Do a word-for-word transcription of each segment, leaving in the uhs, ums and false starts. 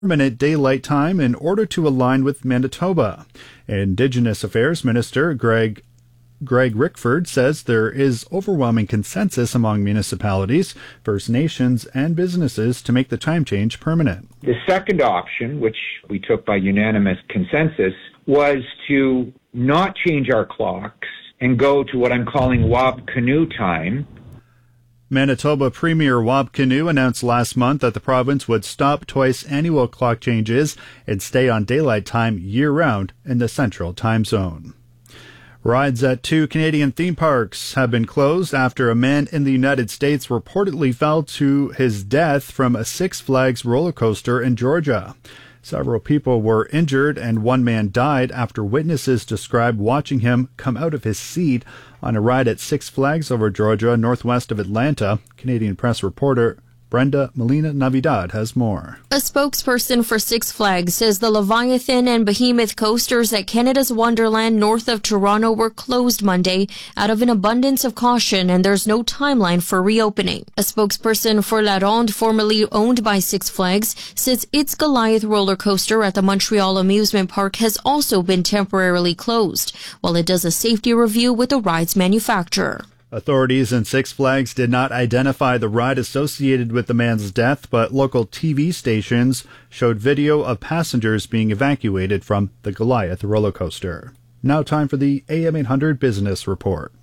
permanent daylight time in order to align with Manitoba. Indigenous Affairs Minister Greg Greg Rickford says there is overwhelming consensus among municipalities, First Nations, and businesses to make the time change permanent. The second option, which we took by unanimous consensus, was to not change our clocks and go to what I'm calling Wab Canoe time. Manitoba Premier Wab Kinew announced last month that the province would stop twice annual clock changes and stay on daylight time year-round in the Central Time Zone. Rides at two Canadian theme parks have been closed after a man in the United States reportedly fell to his death from a Six Flags roller coaster in Georgia. Several people were injured and one man died after witnesses described watching him come out of his seat on a ride at Six Flags over Georgia, northwest of Atlanta. Canadian Press reporter Brenda Molina Navidad has more. A spokesperson for Six Flags says the Leviathan and Behemoth coasters at Canada's Wonderland north of Toronto were closed Monday out of an abundance of caution, and there's no timeline for reopening. A spokesperson for La Ronde, formerly owned by Six Flags, says its Goliath roller coaster at the Montreal Amusement Park has also been temporarily closed, while it does a safety review with the ride's manufacturer. Authorities in Six Flags did not identify the ride associated with the man's death, but local T V stations showed video of passengers being evacuated from the Goliath roller coaster. Now time for the A M eight hundred Business Report.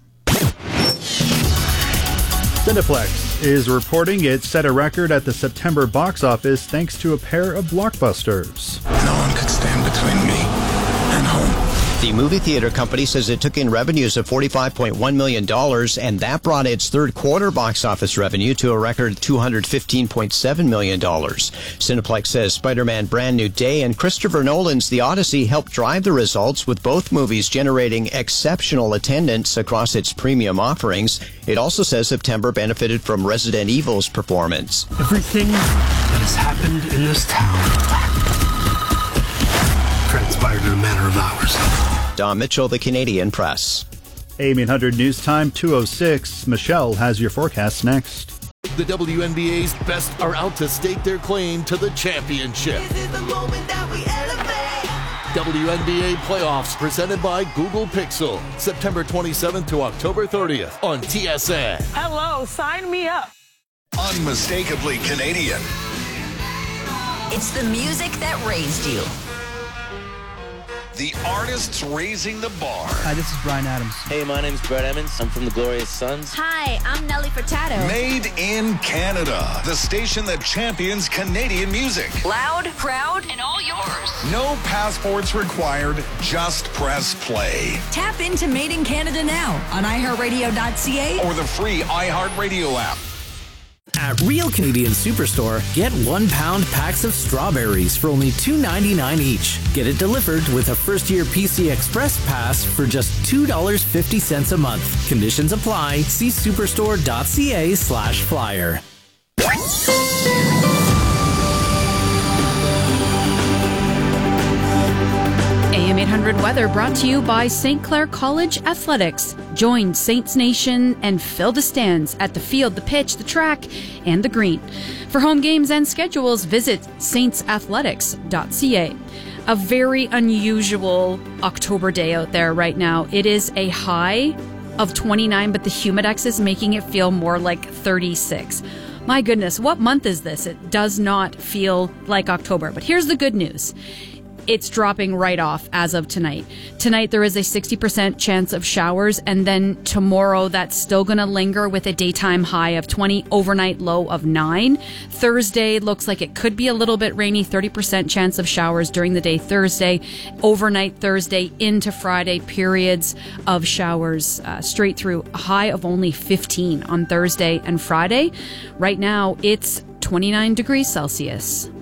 Cineplex is reporting it set a record at the September box office thanks to a pair of blockbusters. No one could stand between me and home. The movie theater company says it took in revenues of forty-five point one million dollars, and that brought its third quarter box office revenue to a record two hundred fifteen point seven million dollars. Cineplex says Spider-Man Brand New Day and Christopher Nolan's The Odyssey helped drive the results, with both movies generating exceptional attendance across its premium offerings. It also says September benefited from Resident Evil's performance. Everything that has happened in this town transpired in a matter of hours. Don Mitchell, The Canadian Press. A M eight hundred News Time two oh six. Michelle has your forecast next. The W N B A's best are out to stake their claim to the championship. This is the moment that we elevate. W N B A playoffs presented by Google Pixel. September twenty-seventh to October thirtieth on T S N. Hello, sign me up. Unmistakably Canadian. It's the music that raised you. The artists raising the bar. Hi, this is Brian Adams. Hey, my name's Brett Emmons. I'm from the Glorious Sons. Hi, I'm Nelly Furtado. Made in Canada. The station that champions Canadian music. Loud, proud, and all yours. No passports required. Just press play. Tap into Made in Canada now on i heart radio dot c a or the free iHeartRadio app. At Real Canadian Superstore, get one pound packs of strawberries for only two ninety-nine each. Get it delivered with a first-year P C Express pass for just two dollars and fifty cents a month. Conditions apply. See superstore dot c a slash flyer. A M eight hundred weather brought to you by Saint Clair College Athletics. Join Saints Nation and fill the stands at the field, the pitch, the track, and the green. For home games and schedules, visit saints athletics dot c a. A very unusual October day out there right now. It is a high of twenty-nine, but the Humidex is making it feel more like thirty-six. My goodness, what month is this? It does not feel like October. But here's the good news. It's dropping right off as of tonight. Tonight, there is a sixty percent chance of showers, and then tomorrow, that's still going to linger with a daytime high of twenty, overnight low of nine. Thursday looks like it could be a little bit rainy, thirty percent chance of showers during the day Thursday. Overnight Thursday into Friday, periods of showers uh, straight through, a high of only fifteen on Thursday and Friday. Right now, it's twenty-nine degrees Celsius.